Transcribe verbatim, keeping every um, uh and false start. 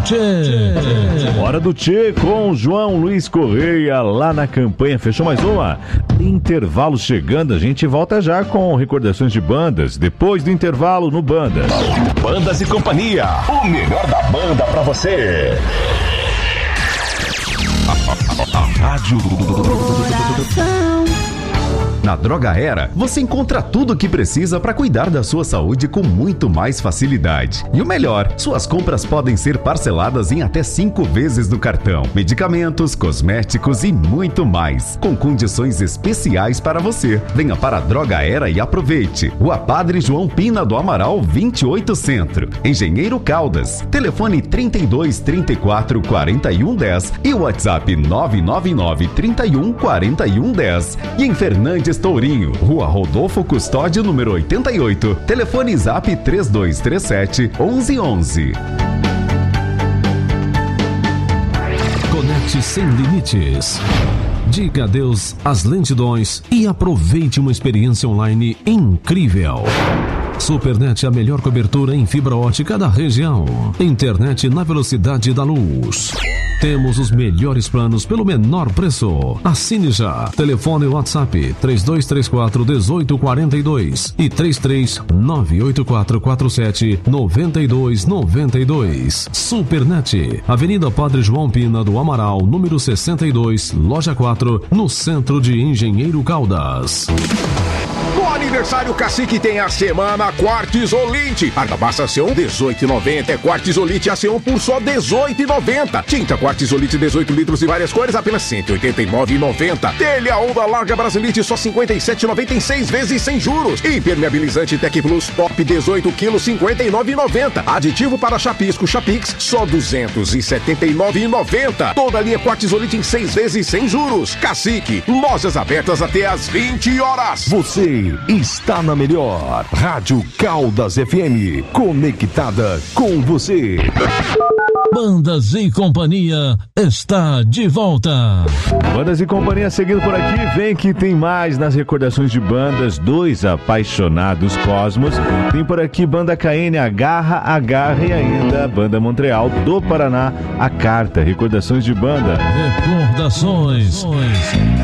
Tchê. Hora do Tchê com João Luiz Correia lá na campanha. Fechou mais uma? Intervalo chegando, a gente volta já com recordações de bandas. Depois do intervalo no Banda. Bandas e Companhia, o melhor da banda pra você. A, a, a Rádio Coração. Na Droga Era, você encontra tudo o que precisa para cuidar da sua saúde com muito mais facilidade. E o melhor, suas compras podem ser parceladas em até cinco vezes no cartão. Medicamentos, cosméticos e muito mais, com condições especiais para você. Venha para a Droga Era e aproveite. Rua Padre João Pina do Amaral, vinte e oito Centro. Engenheiro Caldas. Telefone trinta e dois, trinta e quatro, quarenta e um, dez e o WhatsApp nove nove nove, trinta e um, quarenta e um, dez. E em Fernandes Tourinho, Rua Rodolfo Custódio, número oitenta e oito. Telefone Zap três dois três sete, onze onze. Conecte sem limites. Diga adeus às lentidões e aproveite uma experiência online incrível. Supernet, a melhor cobertura em fibra ótica da região. Internet na velocidade da luz. Temos os melhores planos pelo menor preço. Assine já. Telefone WhatsApp três dois três quatro, um oito quatro dois e três três nove oito quatro quatro sete, nove dois nove dois. Supernet, Avenida Padre João Pina do Amaral, número sessenta e dois, Loja quatro, no centro de Engenheiro Caldas. No aniversário Cacique tem a semana Quartzolite. Argamassa A C um dezoito e noventa. É Quartzolite A C um por só dezoito e noventa. Tinta Quartzolite dezoito litros e várias cores apenas cento e oitenta e nove e noventa. Telha onda larga Brasilite só cinquenta e sete e noventa e seis vezes sem juros. Impermeabilizante Tec Plus Top dezoito quilos cinquenta e nove e noventa. Aditivo para chapisco Chapix só duzentos e setenta e nove e noventa. Toda a linha Quartzolite em seis vezes sem juros. Cacique, lojas abertas até às vinte horas. Você está na melhor Rádio Caldas F M, conectada com você. Bandas e Companhia está de volta. Bandas e Companhia seguindo por aqui. Vem que tem mais nas recordações de bandas. Dois apaixonados Cosmos. Tem por aqui Banda K N, Agarra, Agarra e ainda Banda Montreal do Paraná, A Carta. Recordações de banda. Recordações.